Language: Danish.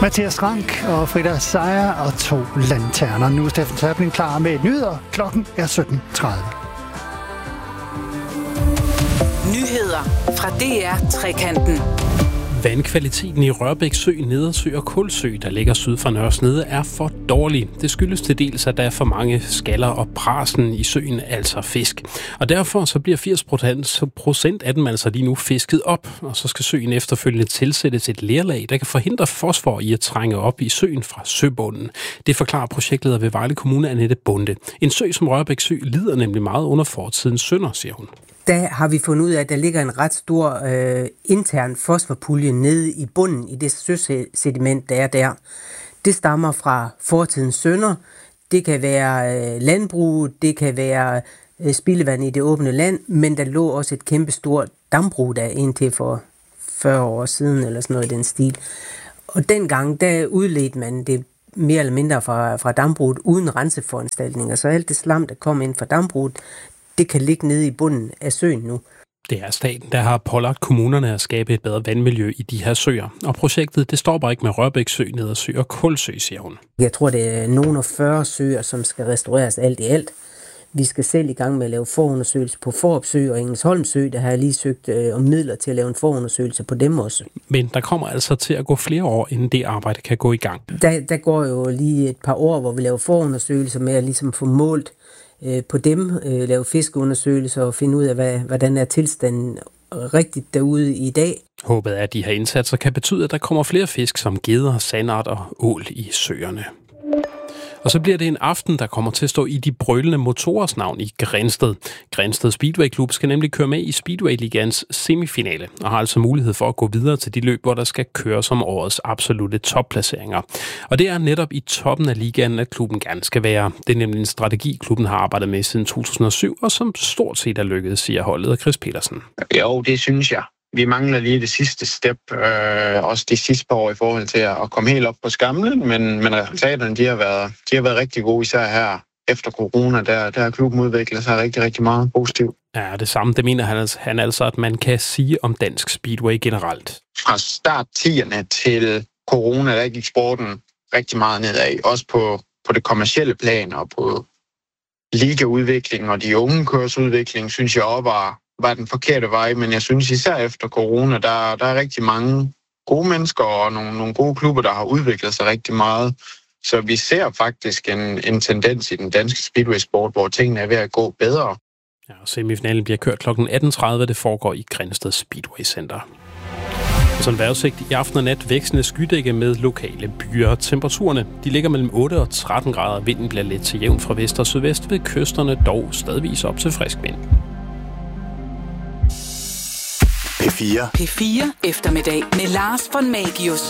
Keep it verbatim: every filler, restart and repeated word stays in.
Mathias Rank og Frida Sejer og to lanterner. Nu er Steffen Terpling klar med nyheder. Klokken er sytten tredive. Nyheder fra D R Trekanten. Vandkvaliteten i Rørbæk Sø, Nedersø og Kulsø, der ligger syd for Nørresnede, er for dårlig. Det skyldes til dels, at der er for mange skaller og brasen i søen, altså fisk. Og derfor så bliver firs procent af dem altså lige nu fisket op, og så skal søen efterfølgende tilsættes et lerlag, der kan forhindre fosfor i at trænge op i søen fra søbunden. Det forklarer projektleder ved Vejle Kommune, Annette Bunde. En sø som Rørbæk Sø lider nemlig meget under fortidens synder, siger hun. Der har vi fundet ud af, at der ligger en ret stor øh, intern fosforpulje nede i bunden i det søsediment, der er der. Det stammer fra fortidens synder. Det kan være øh, landbrug, det kan være øh, spildevand i det åbne land, men der lå også et kæmpe stort dambrug der indtil for fyrre år siden, eller sådan noget i den stil. Og dengang, der udledte man det mere eller mindre fra, fra dambruget uden renseforanstaltninger. Så alt det slam, der kom ind fra dambruget, det kan ligge nede i bunden af søen nu. Det er staten, der har pålagt kommunerne at skabe et bedre vandmiljø i de her søer. Og projektet, det stopper ikke med Rørbæk Sø, Nedersø og Kulsø, siger hun. Jeg tror, det er nogle af fyrre søer, som skal restaureres alt i alt. Vi skal selv i gang med at lave forundersøgelse på Fårup Sø og Engelsholm Sø. Der har jeg lige søgt øh, om midler til at lave en forundersøgelse på dem også. Men der kommer altså til at gå flere år, inden det arbejde kan gå i gang. Der, der går jo lige et par år, hvor vi laver forundersøgelser med at ligesom få målt på dem, øh, lave fiskeundersøgelser og finde ud af, hvad, hvordan er tilstanden rigtigt derude i dag. Håbet er, at de her indsatser kan betyde, at der kommer flere fisk som gedder, sandart og ål i søerne. Og så bliver det en aften, der kommer til at stå i de brølende motorers navn i Grindsted. Grindsted Speedway Klub skal nemlig køre med i Speedway Ligaens semifinale, og har altså mulighed for at gå videre til de løb, hvor der skal køres om årets absolutte topplaceringer. Og det er netop i toppen af ligaen, at klubben gerne skal være. Det er nemlig en strategi, klubben har arbejdet med siden to tusind og syv, og som stort set er lykkedes, siger holdet af Chris Petersen. Jo, det synes jeg. Vi mangler lige det sidste step, øh, også de sidste par år i forhold til at komme helt op på skamlen, men, men resultaterne de har, været, de har været rigtig gode, især her efter corona, der, der har klubben udviklet sig rigtig, rigtig meget positivt. Ja, det samme, det mener han, altså, han altså, at man kan sige om dansk speedway generelt. Fra start tierne til corona, der gik sporten rigtig meget nedad, også på, på det kommercielle plan og på ligaudvikling og de unge kørsudvikling, synes jeg også var var den forkerte vej, men jeg synes især efter corona, der, der er rigtig mange gode mennesker og nogle, nogle gode klubber, der har udviklet sig rigtig meget. Så vi ser faktisk en, en tendens i den danske speedway-sport, hvor tingene er ved at gå bedre. Ja, semifinalen bliver kørt klokken atten tredive, det foregår i Grindsted Speedway Center. Og sådan vejrudsigt i aften og nat vækstende skydække med lokale byer. Temperaturerne de ligger mellem otte og tretten grader. Vinden bliver let til jævn fra vest og sydvest, ved kysterne dog stadigvis op til frisk vind. P fire. P fire eftermiddag med Lars von Magius.